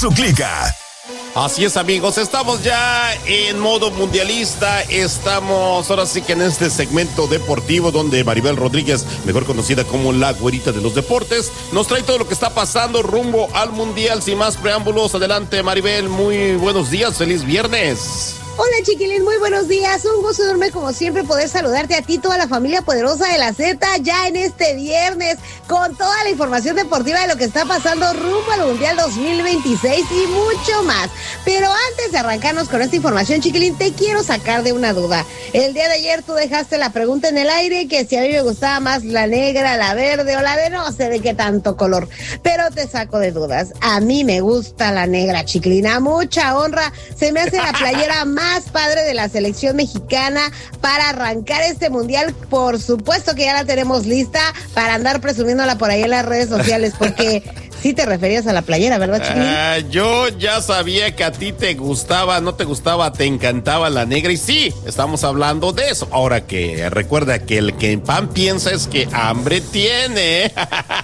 su clica. Así es, amigos, estamos ya en modo mundialista, estamos ahora sí que en este segmento deportivo donde Maribel Rodríguez, mejor conocida como la güerita de los deportes, nos trae todo lo que está pasando rumbo al mundial. Sin más preámbulos, adelante Maribel, muy buenos días, feliz viernes. Hola chiquilín, muy buenos días, un gusto enorme como siempre poder saludarte a ti, toda la familia poderosa de la Z, ya en este viernes, con toda la información deportiva de lo que está pasando rumbo al Mundial 2026 y mucho más. Pero antes de arrancarnos con esta información, chiquilín, te quiero sacar de una duda. El día de ayer tú dejaste la pregunta en el aire, que si a mí me gustaba más la negra, la verde o la de no sé de qué tanto color, pero te saco de dudas. A mí me gusta la negra, chiquilín, a mucha honra, se me hace la playera más padre de la selección mexicana para arrancar este mundial. Por supuesto que ya la tenemos lista para andar presumiéndola por ahí en las redes sociales, porque sí te referías a la playera, ¿verdad, chiquilín? Yo ya sabía que a ti te gustaba, no te gustaba, te encantaba la negra, y sí, estamos hablando de eso. Ahora que recuerda que el que en pan piensa es que hambre tiene.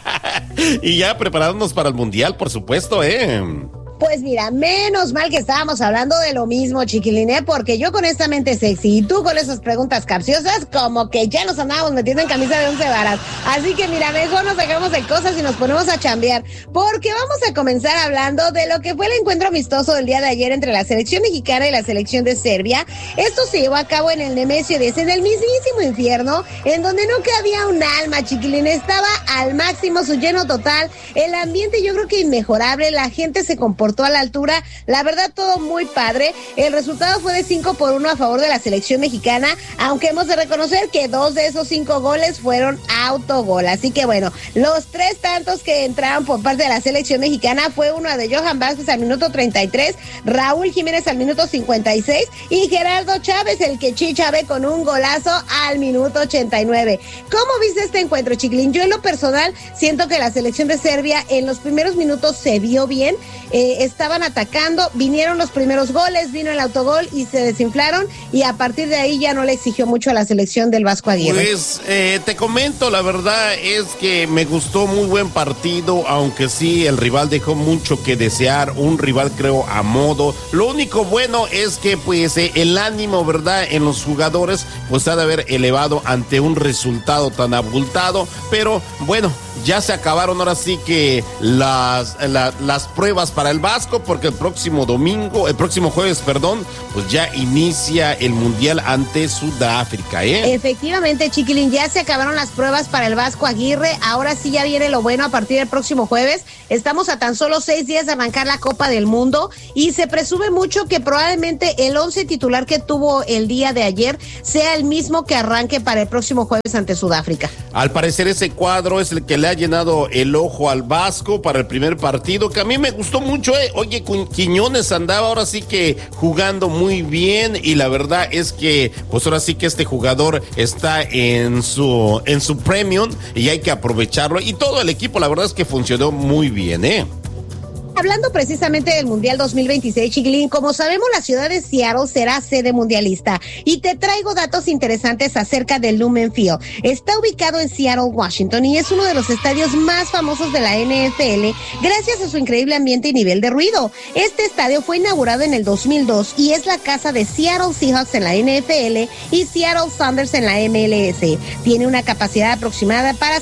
Y ya preparándonos para el mundial, por supuesto, Pues mira, menos mal que estábamos hablando de lo mismo, chiquiline, porque yo con esta mente sexy y tú con esas preguntas capciosas, como que ya nos andábamos metiendo en camisa de 11 varas. Así que mira, mejor nos dejamos de cosas y nos ponemos a chambear, porque vamos a comenzar hablando de lo que fue el encuentro amistoso del día de ayer entre la selección mexicana y la selección de Serbia. Esto se llevó a cabo en el Nemesio 10, en el mismísimo infierno, en donde no cabía un alma, chiquiline. Estaba al máximo, su lleno total, el ambiente yo creo que inmejorable, la gente se comportó a la altura, la verdad todo muy padre. El resultado fue de 5-1 a favor de la selección mexicana, aunque hemos de reconocer que 2 de esos 5 goles fueron autogol. Así que bueno, los 3 tantos que entraron por parte de la selección mexicana fue uno de Johan Vázquez al minuto 33, Raúl Jiménez al minuto 56 y Gerardo Chávez, el que chichabe, con un golazo al minuto 89. ¿Cómo viste este encuentro, chiquilín? Yo en lo personal siento que la selección de Serbia en los primeros minutos se vio bien, estaban atacando, vinieron los primeros goles, vino el autogol y se desinflaron, y a partir de ahí ya no le exigió mucho a la selección del Vasco Aguirre. Pues te comento, la verdad es que me gustó, muy buen partido, aunque sí el rival dejó mucho que desear, un rival creo a modo. Lo único bueno es que pues el ánimo, verdad, en los jugadores pues ha de haber elevado ante un resultado tan abultado, pero bueno, ya se acabaron ahora sí que las pruebas para el Vasco, porque el próximo jueves, pues ya inicia el mundial ante Sudáfrica, Efectivamente, chiquilín, ya se acabaron las pruebas para el Vasco Aguirre, ahora sí ya viene lo bueno a partir del próximo jueves. Estamos a tan solo 6 días de arrancar la Copa del Mundo y se presume mucho que probablemente el 11 titular que tuvo el día de ayer sea el mismo que arranque para el próximo jueves ante Sudáfrica. Al parecer ese cuadro es el que le ha llenado el ojo al Vasco para el primer partido, que a mí me gustó mucho, Oye, Quiñones andaba ahora sí que jugando muy bien, y la verdad es que pues ahora sí que este jugador está en su premium y hay que aprovecharlo, y todo el equipo la verdad es que funcionó muy bien, Hablando precisamente del Mundial 2026, chiquilín, como sabemos, la ciudad de Seattle será sede mundialista y te traigo datos interesantes acerca del Lumen Field. Está ubicado en Seattle, Washington, y es uno de los estadios más famosos de la NFL gracias a su increíble ambiente y nivel de ruido. Este estadio fue inaugurado en el 2002 y es la casa de Seattle Seahawks en la NFL y Seattle Sounders en la MLS. Tiene una capacidad aproximada para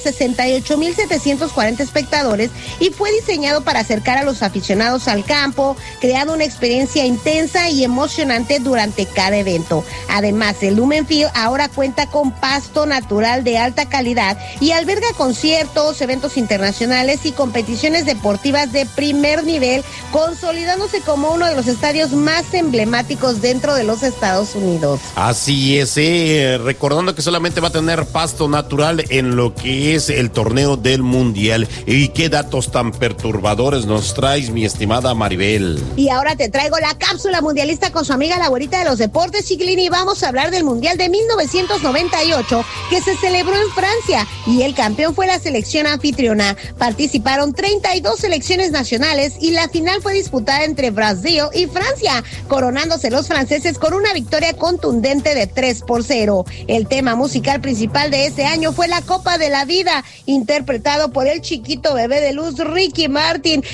68,740 espectadores y fue diseñado para acercar a los aficionados al campo, creando una experiencia intensa y emocionante durante cada evento. Además, el Lumen Field ahora cuenta con pasto natural de alta calidad y alberga conciertos, eventos internacionales y competiciones deportivas de primer nivel, consolidándose como uno de los estadios más emblemáticos dentro de los Estados Unidos. Así es, recordando que solamente va a tener pasto natural en lo que es el torneo del Mundial. Y qué datos tan perturbadores nos trae mi estimada Maribel. Y ahora te traigo la cápsula mundialista con su amiga la güerita de los deportes, chiquilín, y vamos a hablar del Mundial de 1998 que se celebró en Francia y el campeón fue la selección anfitriona. Participaron 32 selecciones nacionales y la final fue disputada entre Brasil y Francia, coronándose los franceses con una victoria contundente de 3-0. El tema musical principal de ese año fue La Copa de la Vida, interpretado por el chiquito bebé de luz Ricky Martin, el sueño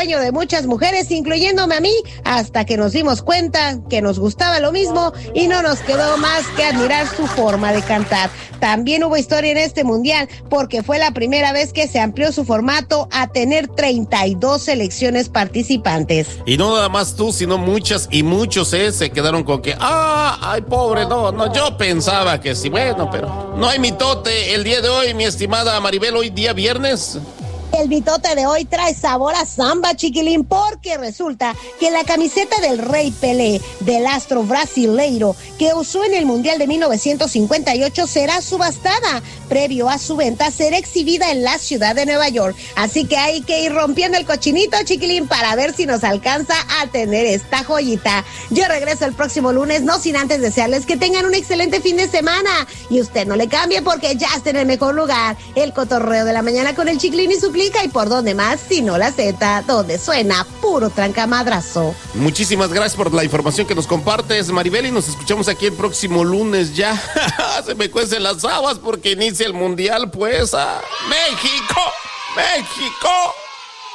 sueño de muchas mujeres, incluyéndome a mí, hasta que nos dimos cuenta que nos gustaba lo mismo y no nos quedó más que admirar su forma de cantar. También hubo historia en este mundial porque fue la primera vez que se amplió su formato a tener 32 selecciones participantes. Y no nada más tú, sino muchas y muchos se quedaron con que, ay, pobre, no, yo pensaba que sí, bueno, pero no hay mitote el día de hoy, mi estimada Maribel, hoy día viernes. El mitote de hoy trae sabor a samba, chiquilín, porque resulta que la camiseta del Rey Pelé, del astro brasileiro, que usó en el Mundial de 1958, será subastada. Previo a su venta, será exhibida en la ciudad de Nueva York. Así que hay que ir rompiendo el cochinito, chiquilín, para ver si nos alcanza a tener esta joyita. Yo regreso el próximo lunes, no sin antes desearles que tengan un excelente fin de semana. Y usted no le cambie porque ya está en el mejor lugar. El cotorreo de la mañana con el Chiquilín y su y por dónde más, sino la Z, donde suena puro trancamadrazo. Muchísimas gracias por la información que nos compartes, Maribel, y nos escuchamos aquí el próximo lunes ya. Se me cuecen las habas porque inicia el mundial, pues. ¡México! ¡México!